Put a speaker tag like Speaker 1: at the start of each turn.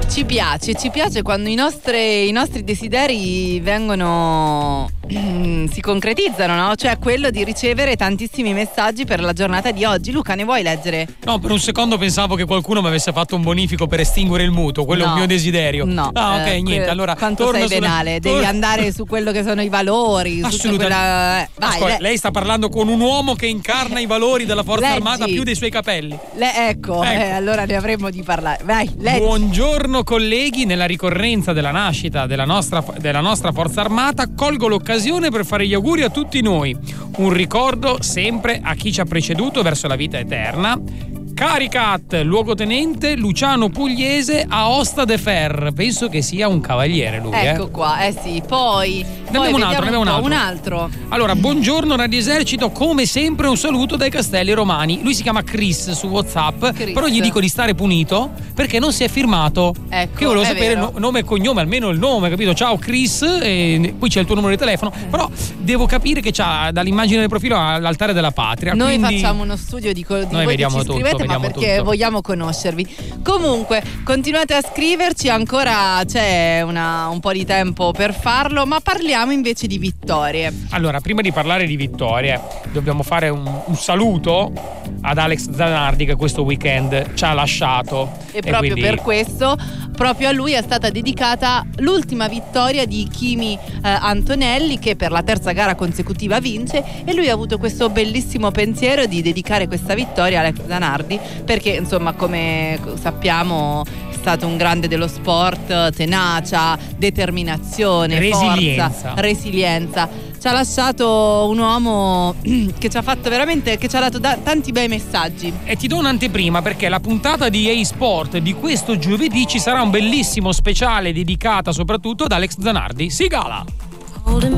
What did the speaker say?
Speaker 1: Ci piace quando i nostri desideri vengono si concretizzano, no? Cioè quello di ricevere tantissimi messaggi per la giornata di oggi. Luca, ne vuoi leggere?
Speaker 2: No, per un secondo pensavo che qualcuno mi avesse fatto un bonifico per estinguere il mutuo, quello è un mio desiderio.
Speaker 1: No.
Speaker 2: Ah, ok, niente. Allora,
Speaker 1: quanto sei venale, devi andare su quello che sono i valori.
Speaker 2: Assolutamente.
Speaker 1: Vai,
Speaker 2: lei sta parlando con un uomo che incarna i valori della Forza Armata più dei suoi capelli.
Speaker 1: Ecco. Allora ne avremmo di parlare. Vai, leggi.
Speaker 2: Buongiorno colleghi, nella ricorrenza della nascita della nostra Forza Armata colgo l'occasione per fare gli auguri a tutti noi. Un ricordo sempre a chi ci ha preceduto verso la vita eterna. Caricat, luogotenente Luciano Pugliese a Osta de Fer. Penso che sia un cavaliere lui.
Speaker 1: Ecco qua, sì. Poi
Speaker 2: ne abbiamo un altro. Allora, buongiorno Radio Esercito, come sempre un saluto dai Castelli Romani. Lui si chiama Chris su WhatsApp, però gli dico di stare punito perché non si è firmato.
Speaker 1: Ecco,
Speaker 2: che io volevo sapere nome e cognome, almeno il nome, capito? Ciao Chris, e poi c'è il tuo numero di telefono, però devo capire che c'ha dall'immagine del profilo all'altare della patria.
Speaker 1: Noi
Speaker 2: quindi
Speaker 1: facciamo uno studio di voi
Speaker 2: vediamo
Speaker 1: che ci scrivete, ma perché
Speaker 2: tutto.
Speaker 1: Vogliamo conoscervi. Comunque continuate a scriverci, ancora c'è un po' di tempo per farlo, ma parliamo invece di vittorie.
Speaker 2: Allora, prima di parlare di vittorie dobbiamo fare un saluto ad Alex Zanardi, che questo weekend ci ha lasciato
Speaker 1: e proprio quindi, per questo proprio a lui è stata dedicata l'ultima vittoria di Kimi Antonelli, che per la terza gara consecutiva vince, e lui ha avuto questo bellissimo pensiero di dedicare questa vittoria a Alex Zanardi, perché insomma, come sappiamo, è stato un grande dello sport, tenacia, determinazione, resilienza. Ci ha lasciato un uomo che ci ha fatto veramente, che ci ha dato tanti bei messaggi.
Speaker 2: E ti do un'anteprima, perché la puntata di EA Sport di questo giovedì ci sarà un bellissimo speciale dedicata soprattutto ad Alex Zanardi. Sigala!